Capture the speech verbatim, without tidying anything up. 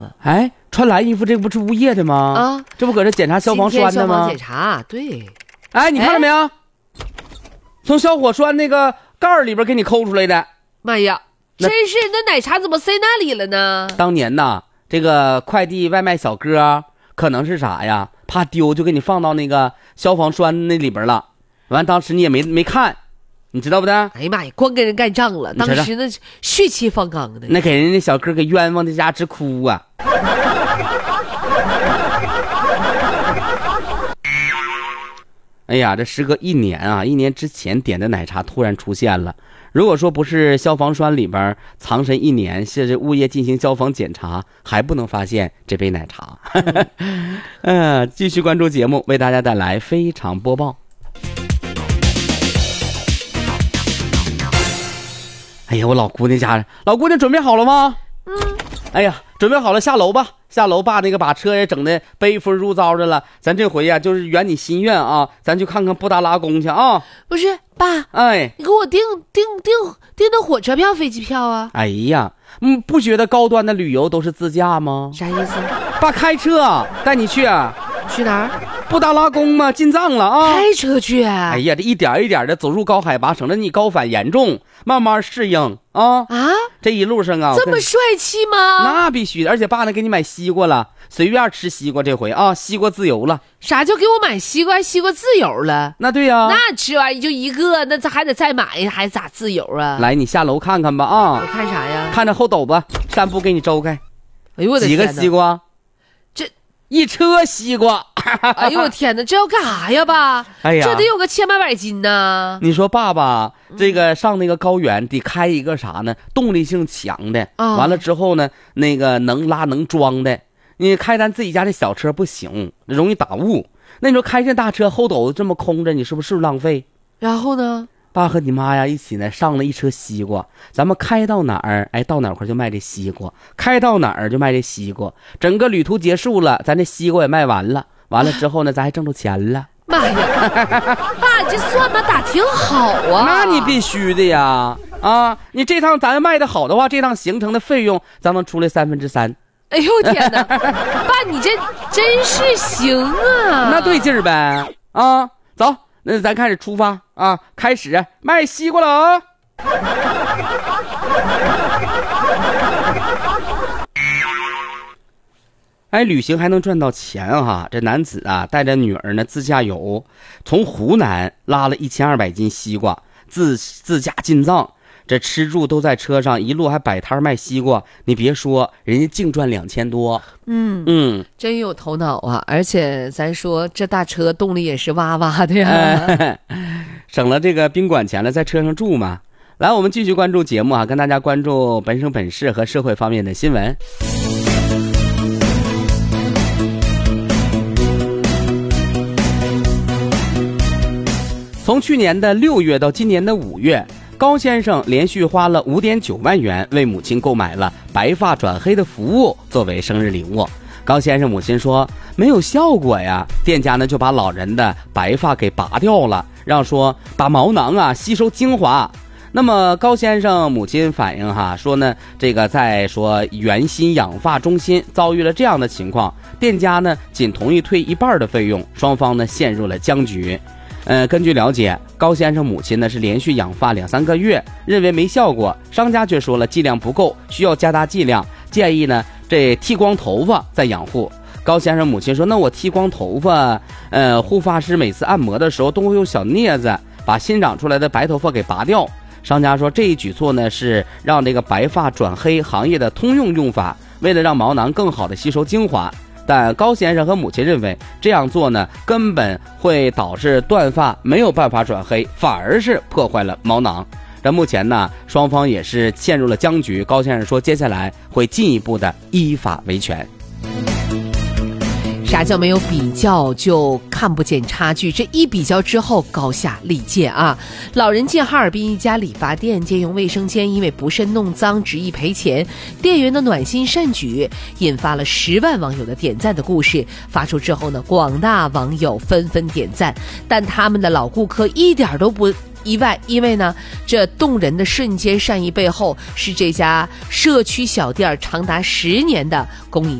哎，穿蓝衣服这不是物业的吗？ 啊， 这不搁这检查消防栓的吗？ 消防检查，对。 哎，你看到没有？哎、从消火栓那个盖儿里边给你抠出来的。 妈呀，真是那奶茶怎么塞那里了呢？ 当年呐，这个快递外卖小哥可能是啥呀？怕丢就给你放到那个消防栓那里边了。完，当时你也没没看。你知道不的？ 哎呀妈呀，光跟人干仗了，当时那血气方刚的， 那给人家小哥给冤枉的家直哭啊！哎呀，这时隔一年啊，一年之前点的奶茶突然出现了。如果说不是消防栓里边藏身一年，是这物业进行消防检查，还不能发现这杯奶茶。嗯，继续关注节目，为大家带来非常播报。哎呀，我老姑娘家，老姑娘准备好了吗？ 嗯。 哎呀，准备好了，下楼吧。下楼把那个把车也整的背风如糟的了。咱这回呀、啊，就是圆你心愿啊，咱去看看布达拉宫去啊。 不是，爸， 哎， 你给我订订订订的火车票、飞机票啊？ 哎呀，嗯，不觉得高端的旅游都是自驾吗？ 啥意思？ 爸开车带你去啊。 去哪儿？ 布达拉宫嘛，进藏了啊！ 开车去、啊？ 哎呀，这一点一点的走入高海拔，省得你高反严重，慢慢适应啊！ 啊， 这一路上啊， 这么帅气吗？ 那必须的，而且爸呢给你买西瓜了，随便吃西瓜，这回啊，西瓜自由了。 啥叫给我买西瓜？西瓜自由了？ 那对呀、啊， 那吃完就一个，那这还得再买，还咋自由啊？ 来，你下楼看看吧啊！ 我看啥呀？ 看着后斗子，山布给你周开。 哎呦我的天哪！几个西瓜？ 这一车西瓜。 哎呦我天哪，这要干啥呀爸？ 哎呀， 这得有个千八百斤呢。 你说爸爸这个上那个高原得开一个啥呢？动力性强的， 哦、 完了之后呢，那个能拉能装的。你开咱自己家的小车不行，容易打雾。那你说开这大车后斗子这么空着，你是不是浪费？ 然后呢？ 爸和你妈呀一起呢上了一车西瓜，咱们开到哪儿，哎，到哪块就卖这西瓜，开到哪儿就卖这西瓜。整个旅途结束了，咱这西瓜也卖完了。完了之后呢，咱还挣着钱了。 妈呀，爸，这算盘打挺好啊！ 那你必须的呀！啊，你这趟咱卖的好的话，这趟行程的费用咱能出来三分之三。 哎呦天哪，爸，你这真是行啊！ 那对劲儿呗！啊，走，那咱开始出发啊，开始卖西瓜了啊！哎，旅行还能赚到钱哈！这男子啊，带着女儿呢自驾游，从湖南拉了一千二百斤西瓜，自自驾进藏。这吃住都在车上，一路还摆摊卖西瓜。你别说，人家净赚两千多。 嗯嗯， 真有头脑啊！而且咱说这大车动力也是哇哇的呀， 哎、省了这个宾馆钱了，在车上住嘛。来，我们继续关注节目啊，跟大家关注本省本市和社会方面的新闻。从去年的六月到今年的五月，高先生连续花了五点九万元为母亲购买了白发转黑的服务作为生日礼物。高先生母亲说没有效果呀，店家呢就把老人的白发给拔掉了，让说把毛囊啊吸收精华。那么高先生母亲反映哈说呢，这个在说源心养发中心遭遇了这样的情况，店家呢仅同意退一半的费用，双方呢陷入了僵局。呃，根据了解，高先生母亲呢是连续养发两三个月，认为没效果，商家却说了剂量不够，需要加大剂量，建议呢这剃光头发再养护。高先生母亲说，那我剃光头发，呃，护发师每次按摩的时候都会用小镊子把新长出来的白头发给拔掉。商家说这一举措呢是让这个白发转黑行业的通用用法，为了让毛囊更好的吸收精华。但高先生和母亲认为这样做呢根本会导致断发没有办法转黑，反而是破坏了毛囊。这目前呢双方也是陷入了僵局，高先生说接下来会进一步的依法维权。 啥叫没有比较就看不见差距？这一比较之后高下立见啊！老人进哈尔滨一家理发店借用卫生间，因为不慎弄脏执意赔钱，店员的暖心善举引发了十万网友的点赞的故事。发出之后呢，广大网友纷纷点赞，但他们的老顾客一点都不意外，因为呢，这动人的瞬间善意背后是这家社区小店长达十年的公益